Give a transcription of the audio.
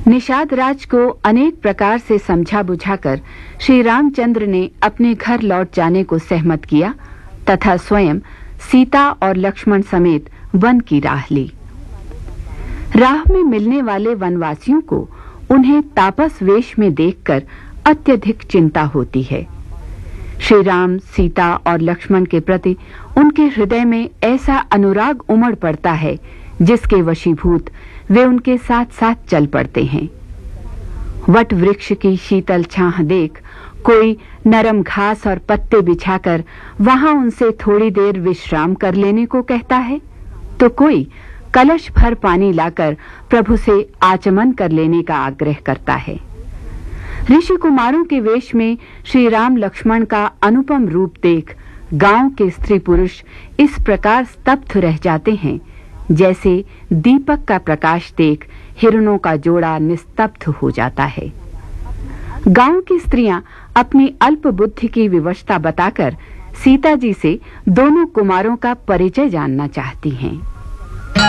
निषाद राज को अनेक प्रकार से समझा बुझाकर श्री रामचंद्र ने अपने घर लौट जाने को सहमत किया तथा स्वयं सीता और लक्ष्मण समेत वन की राह ली। राह में मिलने वाले वनवासियों को उन्हें तापस वेश में देखकर अत्यधिक चिंता होती है। श्री राम, सीता और लक्ष्मण के प्रति उनके हृदय में ऐसा अनुराग उमड़ पड़ता है जिसके वशीभूत वे उनके साथ साथ चल पड़ते हैं। वट वृक्ष की शीतल छाह देख कोई नरम घास और पत्ते बिछाकर वहां उनसे थोड़ी देर विश्राम कर लेने को कहता है, तो कोई कलश भर पानी लाकर प्रभु से आचमन कर लेने का आग्रह करता है। ऋषि कुमारों के वेश में श्री राम लक्ष्मण का अनुपम रूप देख गांव के स्त्री पुरुष इस प्रकार स्तब्ध रह जाते हैं जैसे दीपक का प्रकाश देख हिरणों का जोड़ा निस्तब्ध हो जाता है। गांव की स्त्रियां अपनी अल्प बुद्धि की विवशता बताकर सीता जी से दोनों कुमारों का परिचय जानना चाहती हैं।